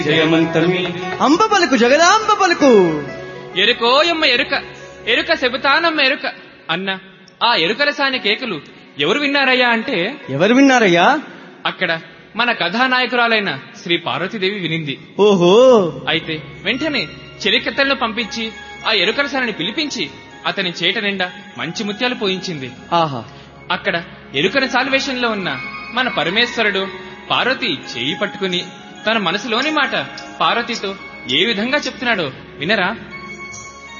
జయమంతమి అంబ పలుకు జగదాంబ పలుకు. ఎరుకోయమ్మ ఎరుక, ఎరుక చెబుతానమ్మ ఎరుక అన్న ఆ ఎరుకల సాని కేకలు ఎవరు విన్నారయ్యా అంటే, ఎవరు విన్నారయ్యా? అక్కడ మన కథానాయకురాలైన శ్రీ పార్వతీదేవి వినింది. ఓహో. అయితే వెంటనే చెలికత్తెలను పంపించి ఆ ఎరుకల సానిని పిలిపించి అతని చేట నిండా మంచి ముత్యాలు పోయించింది. ఆహా. అక్కడ ఎరుకల సాల్వేషన్లో ఉన్న మన పరమేశ్వరుడు పార్వతి చేయి పట్టుకుని తన మనసులోని మాట పార్వతితో ఏ విధంగా చెప్తున్నాడో వినరా?